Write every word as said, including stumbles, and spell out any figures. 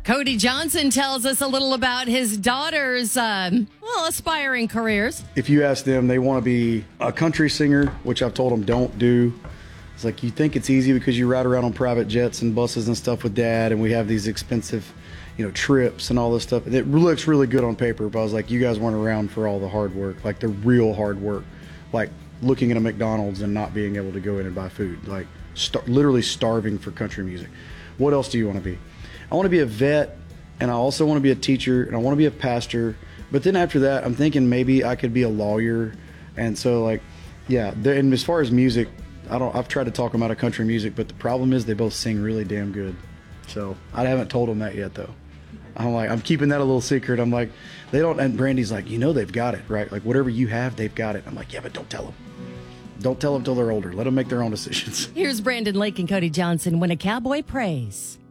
Cody Johnson tells us a little about his daughter's, um, well, aspiring careers. If you ask them, they want to be a country singer, which I've told them don't do. It's like, you think it's easy because you ride around on private jets and buses and stuff with Dad, and we have these expensive, you know, trips and all this stuff. It looks really good on paper, but I was like, you guys weren't around for all the hard work, like the real hard work, like looking at a McDonald's and not being able to go in and buy food, like star- literally starving for country music. What else do you want to be? I want to be a vet, and I also want to be a teacher, and I want to be a pastor. But then after that, I'm thinking maybe I could be a lawyer. And so, like, yeah. And as far as music, I don't. I've tried to talk them out of country music, but the problem is they both sing really damn good. So I haven't told them that yet, though. I'm like, I'm keeping that a little secret. I'm like, they don't. And Brandy's like, you know, they've got it, right? Like, whatever you have, they've got it. I'm like, yeah, but don't tell them. Don't tell them till they're older. Let them make their own decisions. Here's Brandon Lake and Cody Johnson when a cowboy prays.